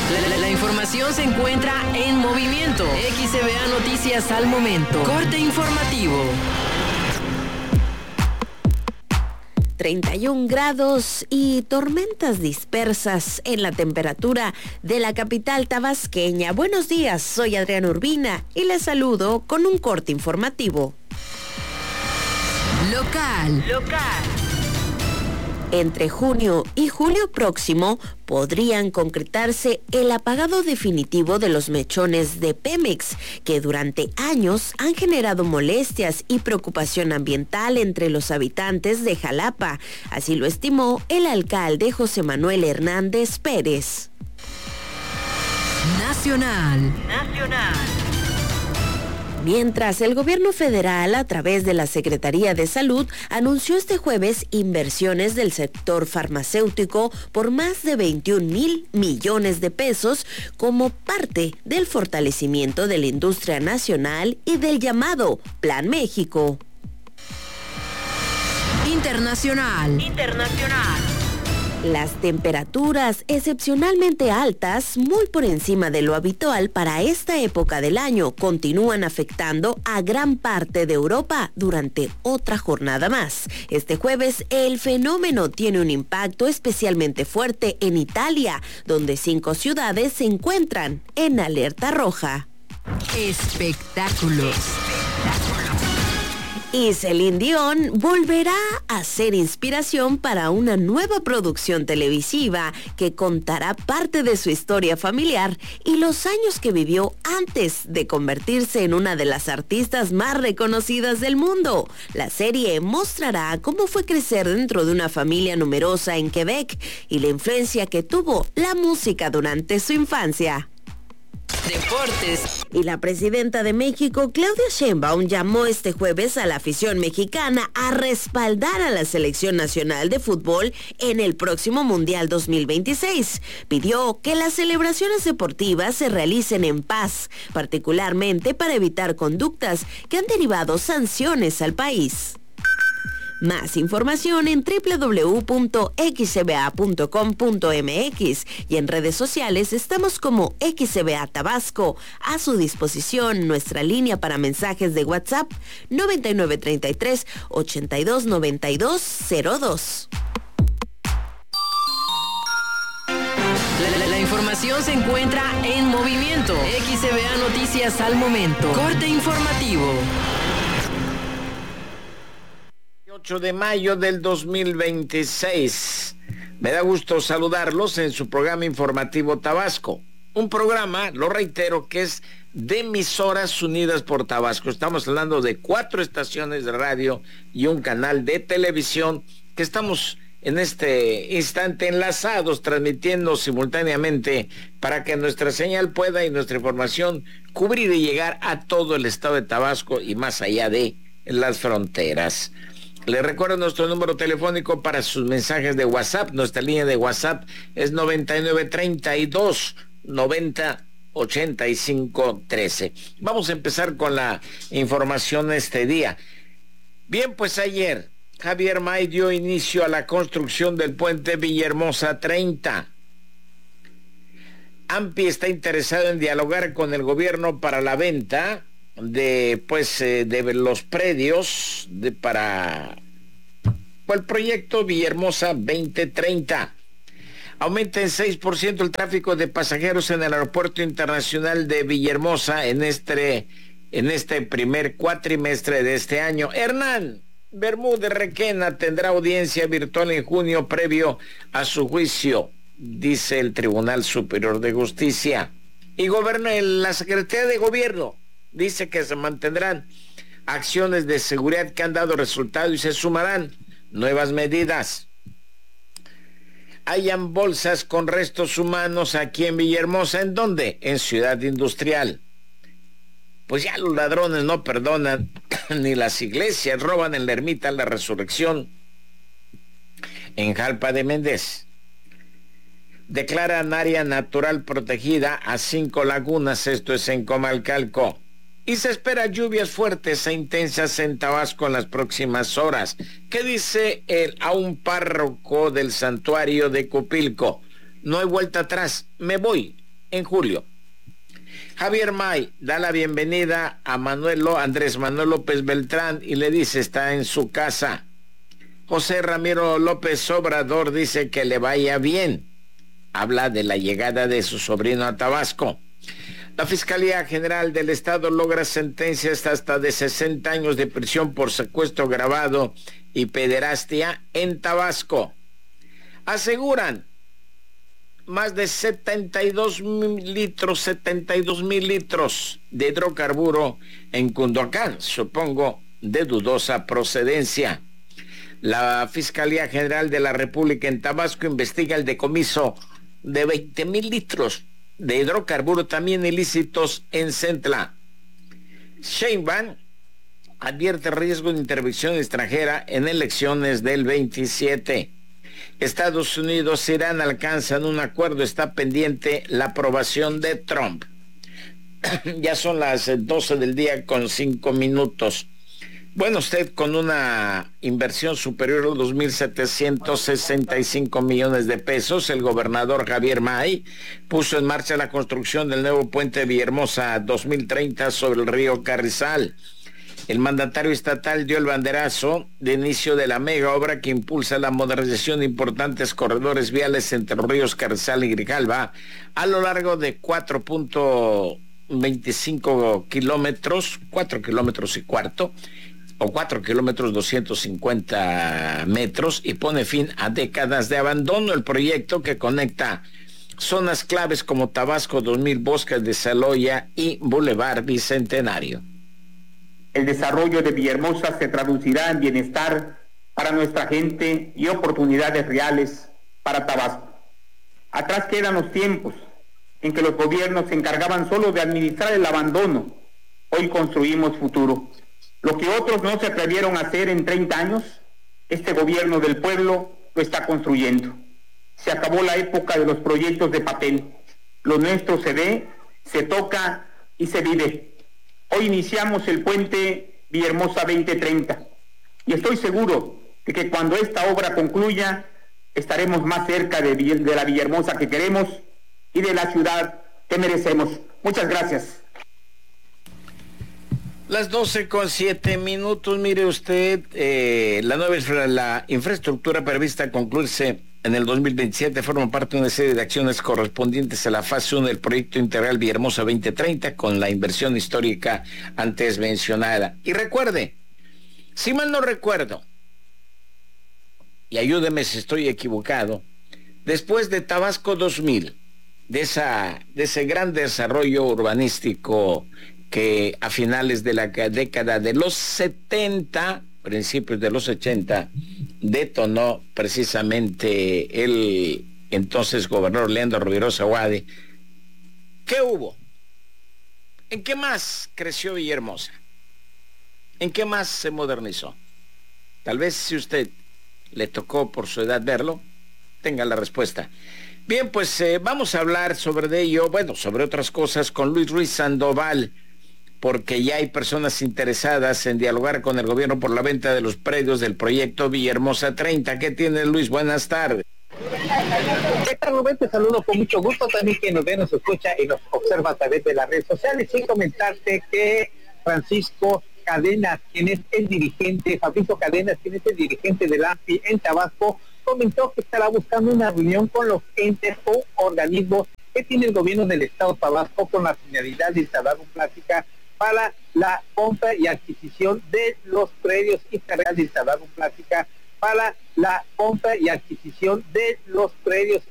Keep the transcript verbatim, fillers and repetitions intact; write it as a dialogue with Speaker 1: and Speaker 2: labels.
Speaker 1: La, la, la información se encuentra en movimiento. X C B A Noticias al momento. Corte informativo.
Speaker 2: treinta y un grados y tormentas dispersas en la temperatura de la capital tabasqueña. Buenos días, soy Adriana Urbina y les saludo con un corte informativo.
Speaker 1: Local. Local.
Speaker 2: Entre junio y julio próximo podrían concretarse el apagado definitivo de los mechones de Pemex, que durante años han generado molestias y preocupación ambiental entre los habitantes de Jalapa. Así lo estimó el alcalde José Manuel Hernández Pérez.
Speaker 1: Nacional. Nacional.
Speaker 2: Mientras el gobierno federal, a través de la Secretaría de Salud, anunció este jueves inversiones del sector farmacéutico por más de veintiún mil millones de pesos como parte del fortalecimiento de la industria nacional y del llamado Plan México.
Speaker 1: Internacional. Internacional.
Speaker 2: Las temperaturas excepcionalmente altas, muy por encima de lo habitual para esta época del año, continúan afectando a gran parte de Europa durante otra jornada más. Este jueves, el fenómeno tiene un impacto especialmente fuerte en Italia, donde cinco ciudades se encuentran en alerta roja.
Speaker 1: Espectáculos.
Speaker 2: Y Celine Dion volverá a ser inspiración para una nueva producción televisiva que contará parte de su historia familiar y los años que vivió antes de convertirse en una de las artistas más reconocidas del mundo. La serie mostrará cómo fue crecer dentro de una familia numerosa en Quebec y la influencia que tuvo la música durante su infancia.
Speaker 1: Deportes.
Speaker 2: Y la presidenta de México, Claudia Sheinbaum, llamó este jueves a la afición mexicana a respaldar a la selección nacional de fútbol en el próximo Mundial dos mil veintiséis. Pidió que las celebraciones deportivas se realicen en paz, particularmente para evitar conductas que han derivado sanciones al país. Más información en doble u doble u doble u punto x c b a punto com punto m x y en redes sociales estamos como X C B A Tabasco. A su disposición nuestra línea para mensajes de WhatsApp noventa y nueve treinta y tres ochenta y dos noventa y dos cero dos.
Speaker 1: La, la, la información se encuentra en movimiento. X C B A Noticias al momento. Corte informativo.
Speaker 3: ocho de mayo del dos mil veintiséis. Me da gusto saludarlos en su programa informativo Tabasco. Un programa, lo reitero, que es de Emisoras Unidas por Tabasco. Estamos hablando de cuatro estaciones de radio y un canal de televisión que estamos en este instante enlazados, transmitiendo simultáneamente para que nuestra señal pueda y nuestra información cubrir y llegar a todo el estado de Tabasco y más allá de las fronteras. Les recuerdo nuestro número telefónico para sus mensajes de WhatsApp. Nuestra línea de WhatsApp es noventa y nueve treinta y dos noventa ochenta y cinco trece. Vamos a empezar con la información este día. Bien, pues ayer Javier May dio inicio a la construcción del puente Villahermosa treinta. AMPI está interesado en dialogar con el gobierno para la venta de pues eh, de los predios de para pues, el proyecto Villahermosa veinte treinta. Aumenta en seis por ciento el tráfico de pasajeros en el aeropuerto internacional de Villahermosa en este en este primer cuatrimestre de este año. Hernán Bermúdez Requena tendrá audiencia virtual en junio previo a su juicio, dice el Tribunal Superior de Justicia. Y gobierna la Secretaría de Gobierno dice que se mantendrán acciones de seguridad que han dado resultado y se sumarán nuevas medidas. Hayan bolsas con restos humanos aquí en Villahermosa. ¿En dónde? En Ciudad Industrial. Pues ya los ladrones no perdonan, ni las iglesias roban en la ermita La Resurrección, en Jalpa de Méndez. Declaran área natural protegida a cinco lagunas, esto es en Comalcalco. Y se espera lluvias fuertes e intensas en Tabasco en las próximas horas. ¿Qué dice el, a un párroco del santuario de Copilco? No hay vuelta atrás, me voy. en julio. Javier May da la bienvenida a Manuel, Andrés Manuel López Beltrán y le dice está en su casa. José Ramiro López Obrador dice que le vaya bien. Habla de la llegada de su sobrino a Tabasco. La Fiscalía General del Estado logra sentencias hasta de sesenta años de prisión por secuestro agravado y pederastia en Tabasco. Aseguran más de setenta y dos mil litros, setenta y dos mil litros de hidrocarburo en Cunduacán, supongo de dudosa procedencia. La Fiscalía General de la República en Tabasco investiga el decomiso de veinte mil litros de hidrocarburo también ilícitos en Centla. Sheinbaum advierte riesgo de intervención extranjera en elecciones del veintisiete. Estados Unidos e Irán alcanzan un acuerdo, está pendiente la aprobación de Trump. Ya son las doce del día con cinco minutos. Bueno, usted con una inversión superior a los dos mil setecientos sesenta y cinco millones de pesos, el gobernador Javier May puso en marcha la construcción del nuevo puente Villahermosa dos mil treinta sobre el río Carrizal. El mandatario estatal dio el banderazo de inicio de la mega obra que impulsa la modernización de importantes corredores viales entre los ríos Carrizal y Grijalva a lo largo de cuatro punto veinticinco kilómetros, cuatro kilómetros y cuarto, o cuatro kilómetros doscientos cincuenta metros, y pone fin a décadas de abandono. El proyecto que conecta zonas claves como Tabasco dos mil, Bosques de Saloya y Boulevard Bicentenario.
Speaker 4: El desarrollo de Villahermosa se traducirá en bienestar para nuestra gente y oportunidades reales para Tabasco. Atrás quedan los tiempos en que los gobiernos se encargaban solo de administrar el abandono. Hoy construimos futuro. Lo que otros no se atrevieron a hacer en treinta años, este gobierno del pueblo lo está construyendo. Se acabó la época de los proyectos de papel. Lo nuestro se ve, se toca y se vive. Hoy iniciamos el puente Villahermosa veinte treinta y estoy seguro de que cuando esta obra concluya estaremos más cerca de, de la Villahermosa que queremos y de la ciudad que merecemos. Muchas gracias.
Speaker 3: Las doce con siete minutos, mire usted, eh, la nueva la infraestructura prevista concluirse en el dos mil veintisiete forma parte de una serie de acciones correspondientes a la fase uno del proyecto integral Villahermosa veinte treinta con la inversión histórica antes mencionada. Y recuerde, si mal no recuerdo, y ayúdeme si estoy equivocado, después de Tabasco dos mil, de, esa, de ese gran desarrollo urbanístico que a finales de la década de los setenta, principios de los ochenta, detonó precisamente el entonces gobernador Leandro Rubirosa Wade. ¿Qué hubo? ¿En qué más creció Villahermosa? ¿En qué más se modernizó? Tal vez si usted le tocó por su edad verlo, tenga la respuesta. Bien, pues eh, vamos a hablar sobre de ello, bueno, sobre otras cosas con Luis Ruiz Sandoval, porque ya hay personas interesadas en dialogar con el gobierno por la venta de los predios del proyecto Villahermosa treinta. ¿Qué tiene Luis? Buenas tardes.
Speaker 5: ¿Qué tal, Rubén? Te saludo con mucho gusto, también que nos ve, nos escucha y nos observa a través de las redes sociales, sin comentarte que Francisco Cadenas, quien es el dirigente, Fabricio Cadenas, quien es el dirigente del A M P I en Tabasco, comentó que estará buscando una reunión con los entes o organismos que tiene el gobierno del estado de Tabasco con la finalidad de instalar una plática para la compra y adquisición de los predios y tareas de instalar una plática para la compra y adquisición de los predios